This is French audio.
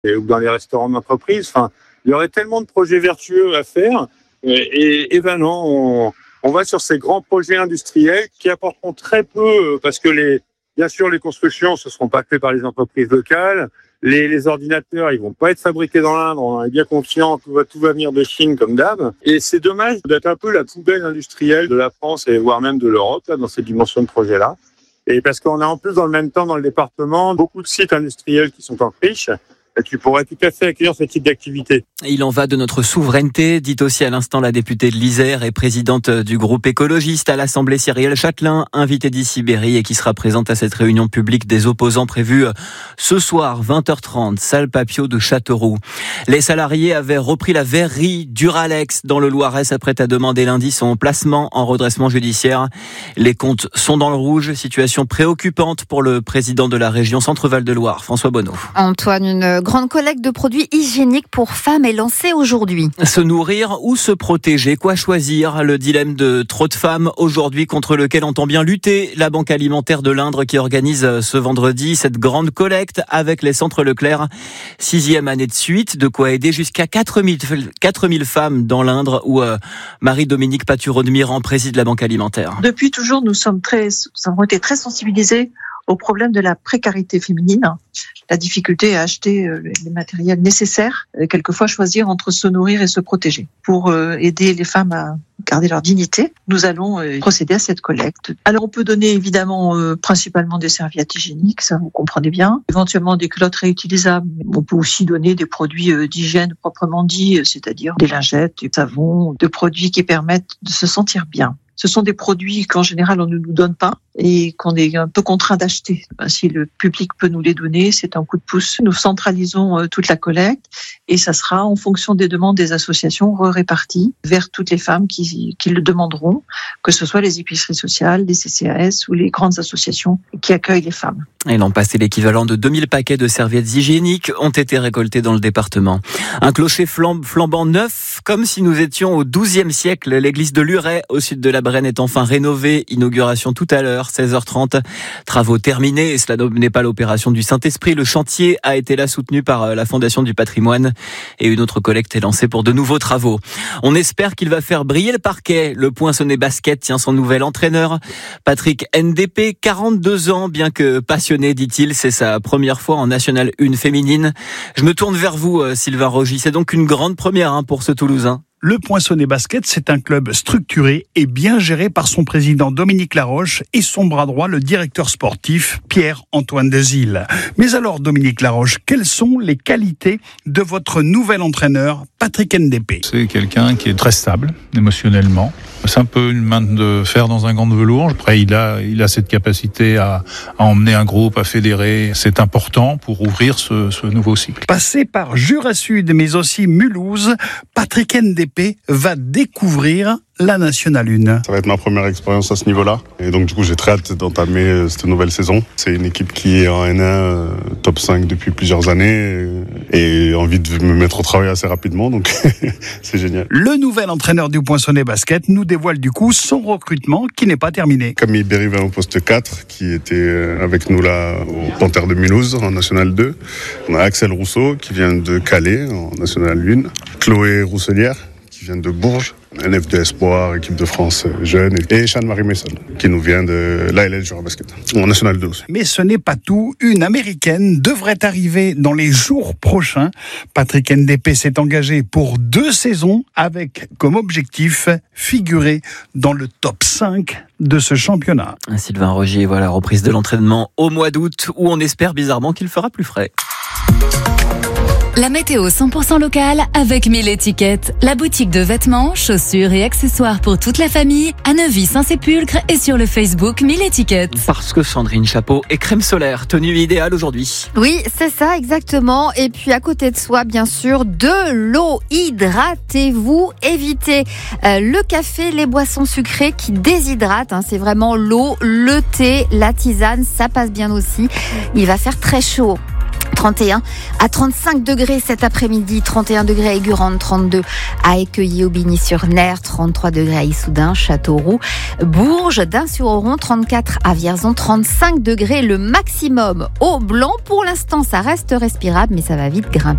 ou dans les restaurants d'entreprise. Enfin, il y aurait tellement de projets vertueux à faire. Et ben non, on va sur ces grands projets industriels qui apporteront très peu, parce que bien sûr, les constructions, ce seront pas faites par les entreprises locales. Les ordinateurs, ils vont pas être fabriqués dans l'Inde. On est bien confiant que tout va venir de Chine comme d'hab. Et c'est dommage d'être un peu la poubelle industrielle de la France et voire même de l'Europe là, dans cette dimension de projet-là. Et parce qu'on a en plus dans le même temps dans le département beaucoup de sites industriels qui sont en friche. Et qui pourrait tout à fait accueillir ce type d'activité. Il en va de notre souveraineté, dit aussi à l'instant la députée de l'Isère et présidente du groupe écologiste à l'Assemblée, Cyrielle Châtelain, invitée d'Ici Berry et qui sera présente à cette réunion publique des opposants prévue ce soir, 20h30, salle Papio de Châteauroux. Les salariés avaient repris la verrerie Duralex dans le Loiret, s'apprête à demander lundi son placement en redressement judiciaire. Les comptes sont dans le rouge, situation préoccupante pour le président de la région Centre-Val de Loire, François Bonneau. Antoine, une grande collecte de produits hygiéniques pour femmes est lancée aujourd'hui. Se nourrir ou se protéger, quoi choisir? Le dilemme de trop de femmes aujourd'hui contre lequel entend bien lutter la Banque alimentaire de l'Indre qui organise ce vendredi cette grande collecte avec les centres Leclerc. 6e année de suite, de quoi aider jusqu'à 4000 femmes dans l'Indre où Marie-Dominique Patureau-de-Mirand préside la Banque alimentaire. Depuis toujours, nous avons été très sensibilisés au problème de la précarité féminine, la difficulté à acheter les matériels nécessaires, quelquefois choisir entre se nourrir et se protéger. Pour aider les femmes à garder leur dignité, nous allons procéder à cette collecte. Alors on peut donner évidemment principalement des serviettes hygiéniques, ça vous comprenez bien, éventuellement des culottes réutilisables. On peut aussi donner des produits d'hygiène proprement dit, c'est-à-dire des lingettes, du savon, des produits qui permettent de se sentir bien. Ce sont des produits qu'en général on ne nous donne pas et qu'on est un peu contraint d'acheter. Si le public peut nous les donner, c'est un coup de pouce. Nous centralisons toute la collecte et ça sera en fonction des demandes des associations réparties vers toutes les femmes qui le demanderont, que ce soit les épiceries sociales, les CCAS ou les grandes associations qui accueillent les femmes. Et l'an passé, l'équivalent de 2000 paquets de serviettes hygiéniques ont été récoltés dans le département. Un clocher flambant neuf, comme si nous étions au XIIe siècle. L'église de Luret, au sud de la Brenne, est enfin rénovée. Inauguration tout à l'heure, 16h30. Travaux terminés, et cela n'est pas l'opération du Saint-Esprit. Le chantier a été là soutenu par la Fondation du Patrimoine. Et une autre collecte est lancée pour de nouveaux travaux. On espère qu'il va faire briller le parquet. Le Poinçonnet Basket tient son nouvel entraîneur. Patrick NDP, 42 ans, bien que passionné, dit-il, c'est sa première fois en National 1 féminine. Je me tourne vers vous, Sylvain Rogy. C'est donc une grande première pour ce Toulousain. Le Poinçonnet Basket, c'est un club structuré et bien géré par son président Dominique Laroche et son bras droit, le directeur sportif Pierre-Antoine Dezille. Mais alors, Dominique Laroche, quelles sont les qualités de votre nouvel entraîneur, Patrick NDP? C'est quelqu'un qui est très stable émotionnellement. C'est un peu une main de fer dans un gant de velours. Après, il a cette capacité à emmener un groupe, à fédérer. C'est important pour ouvrir ce nouveau cycle. Passé par Jura Sud, mais aussi Mulhouse, Patrick NDP va découvrir la Nationale 1. Ça va être ma première expérience à ce niveau-là. Et donc, du coup, j'ai très hâte d'entamer cette nouvelle saison. C'est une équipe qui est en N1 top 5 depuis plusieurs années et envie de me mettre au travail assez rapidement. Donc, c'est génial. Le nouvel entraîneur du Poinçonnet Basket nous dévoile du coup son recrutement qui n'est pas terminé. Camille Berry va au poste 4, qui était avec nous là au Panthère de Mulhouse en National 2. On a Axel Rousseau qui vient de Calais en National 1. Chloé Rousselière qui vient de Bourges. NF2 Espoir, équipe de France jeune, et Jeanne-Marie Messon, qui nous vient de l'ALL Jura Basket, en National 2 aussi. Mais ce n'est pas tout. Une Américaine devrait arriver dans les jours prochains. Patrick NDP s'est engagé pour 2 saisons avec comme objectif figurer dans le top 5 de ce championnat. Sylvain Rogy, voilà, reprise de l'entraînement au mois d'août, où on espère bizarrement qu'il fera plus frais. La météo 100% locale avec 1000 étiquettes. La boutique de vêtements, chaussures et accessoires pour toute la famille à Neuvy-Saint-Sépulcre et sur le Facebook 1000 étiquettes. Parce que Sandrine Chapeau et crème solaire, tenue idéale aujourd'hui. Oui, c'est ça exactement. Et puis à côté de soi, bien sûr, de l'eau. Hydratez-vous, évitez le café, les boissons sucrées qui déshydratent. C'est vraiment l'eau, le thé, la tisane, ça passe bien aussi. Il va faire très chaud. 31 à 35 degrés cet après-midi, 31 degrés à Aigurande, 32 à Écueillé-Aubigny-sur-Ner, 33 degrés à Issoudun, Châteauroux, Bourges, Dain-sur-Oron, 34 à Vierzon, 35 degrés le maximum au Blanc. Pour l'instant, ça reste respirable, mais ça va vite grimper.